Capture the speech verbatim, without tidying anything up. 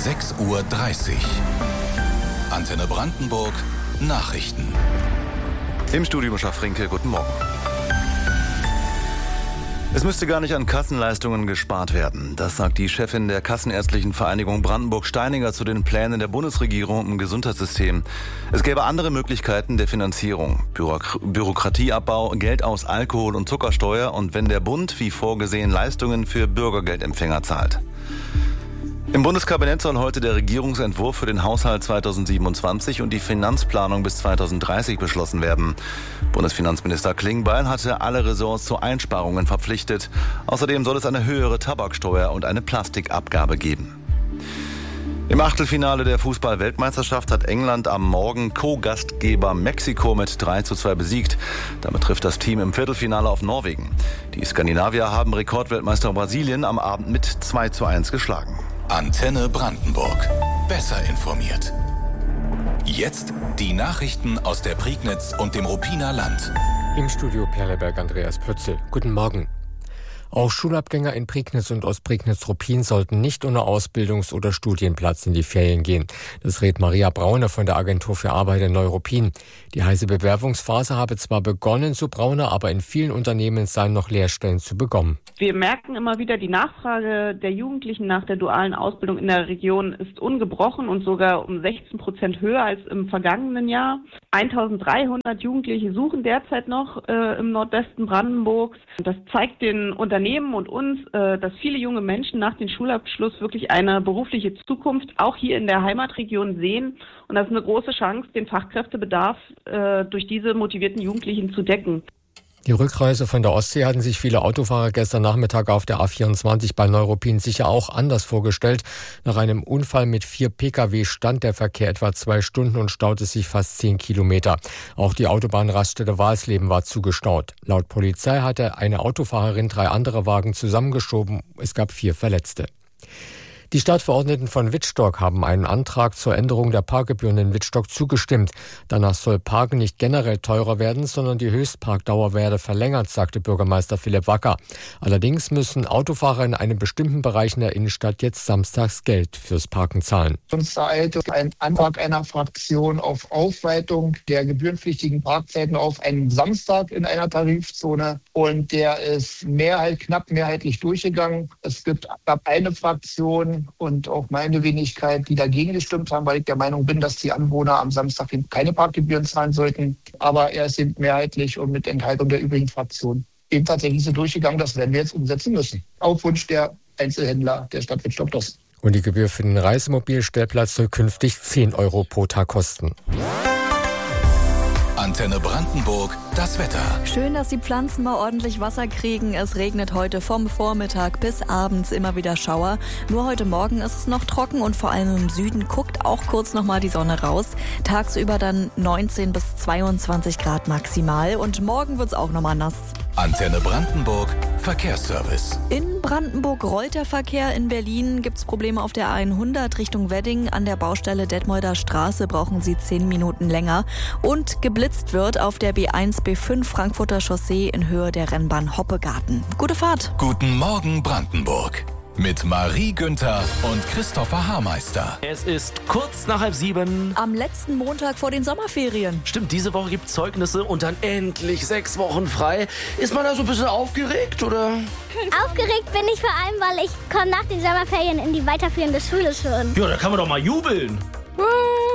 sechs Uhr dreißig. Antenne Brandenburg, Nachrichten. Im Studio Schaffrinke, guten Morgen. Es müsste gar nicht an Kassenleistungen gespart werden. Das sagt die Chefin der Kassenärztlichen Vereinigung Brandenburg-Steininger zu den Plänen der Bundesregierung im Gesundheitssystem. Es gäbe andere Möglichkeiten der Finanzierung. Bürok- Bürokratieabbau, Geld aus Alkohol- und Zuckersteuer und wenn der Bund wie vorgesehen Leistungen für Bürgergeldempfänger zahlt. Im Bundeskabinett soll heute der Regierungsentwurf für den Haushalt zweitausendsiebenundzwanzig und die Finanzplanung bis zweitausenddreißig beschlossen werden. Bundesfinanzminister Klingbeil hatte alle Ressorts zu Einsparungen verpflichtet. Außerdem soll es eine höhere Tabaksteuer und eine Plastikabgabe geben. Im Achtelfinale der Fußball-Weltmeisterschaft hat England am Morgen Co-Gastgeber Mexiko mit drei zu zwei besiegt. Damit trifft das Team im Viertelfinale auf Norwegen. Die Skandinavier haben Rekordweltmeister Brasilien am Abend mit zwei zu eins geschlagen. Antenne Brandenburg. Besser informiert. Jetzt die Nachrichten aus der Prignitz und dem Ruppiner Land. Im Studio Perleberg Andreas Pötzl. Guten Morgen. Auch Schulabgänger in Prignitz und Ostprignitz-Ruppin sollten nicht ohne Ausbildungs- oder Studienplatz in die Ferien gehen. Das rät Maria Brauner von der Agentur für Arbeit in Neuruppin. Die heiße Bewerbungsphase habe zwar begonnen, so Brauner, aber in vielen Unternehmen seien noch Lehrstellen zu bekommen. Wir merken immer wieder, die Nachfrage der Jugendlichen nach der dualen Ausbildung in der Region ist ungebrochen und sogar um sechzehn Prozent höher als im vergangenen Jahr. eintausenddreihundert Jugendliche suchen derzeit noch äh, im Nordwesten Brandenburgs. Das zeigt den Unternehmen und uns, äh, dass viele junge Menschen nach dem Schulabschluss wirklich eine berufliche Zukunft auch hier in der Heimatregion sehen. Und das ist eine große Chance, den Fachkräftebedarf äh, durch diese motivierten Jugendlichen zu decken. Die Rückreise von der Ostsee hatten sich viele Autofahrer gestern Nachmittag auf der A vierundzwanzig bei Neuruppin sicher auch anders vorgestellt. Nach einem Unfall mit vier Pkw stand der Verkehr etwa zwei Stunden und staute sich fast zehn Kilometer. Auch die Autobahnraststätte Walsleben war zugestaut. Laut Polizei hatte eine Autofahrerin drei andere Wagen zusammengeschoben. Es gab vier Verletzte. Die Stadtverordneten von Wittstock haben einen Antrag zur Änderung der Parkgebühren in Wittstock zugestimmt. Danach soll Parken nicht generell teurer werden, sondern die Höchstparkdauer werde verlängert, sagte Bürgermeister Philipp Wacker. Allerdings müssen Autofahrer in einem bestimmten Bereich in der Innenstadt jetzt samstags Geld fürs Parken zahlen. Uns ereilte ein Antrag einer Fraktion auf Aufweitung der gebührenpflichtigen Parkzeiten auf einen Samstag in einer Tarifzone. Und der ist mehrheit, knapp mehrheitlich durchgegangen. Es gibt gab eine Fraktion, und auch meine Wenigkeit, die dagegen gestimmt haben, weil ich der Meinung bin, dass die Anwohner am Samstag keine Parkgebühren zahlen sollten. Aber er ist eben mehrheitlich und mit Enthaltung der übrigen Fraktionen eben tatsächlich so durchgegangen. Das werden wir jetzt umsetzen müssen. Auf Wunsch der Einzelhändler der Stadt Wittstock-Dossen. Und die Gebühr für den Reisemobilstellplatz soll künftig zehn Euro pro Tag kosten. Antenne Brandenburg, das Wetter. Schön, dass die Pflanzen mal ordentlich Wasser kriegen. Es regnet heute vom Vormittag bis abends immer wieder Schauer. Nur heute Morgen ist es noch trocken und vor allem im Süden guckt auch kurz noch mal die Sonne raus. Tagsüber dann neunzehn bis zweiundzwanzig Grad maximal und morgen wird es auch noch mal nass. Antenne Brandenburg, Verkehrsservice. In Brandenburg rollt der Verkehr. In Berlin gibt es Probleme auf der hundert Richtung Wedding. An der Baustelle Detmolder Straße brauchen Sie zehn Minuten länger. Und geblitzt wird auf der B eins B fünf Frankfurter Chaussee in Höhe der Rennbahn Hoppegarten. Gute Fahrt. Guten Morgen Brandenburg. Mit Marie Günther und Christopher Haarmeister. Es ist kurz nach halb sieben. Am letzten Montag vor den Sommerferien. Stimmt, diese Woche gibt es Zeugnisse und dann endlich sechs Wochen frei. Ist man da so ein bisschen aufgeregt, oder? Aufgeregt bin ich vor allem, weil ich komme nach den Sommerferien in die weiterführende Schule schon. Ja, da kann man doch mal jubeln.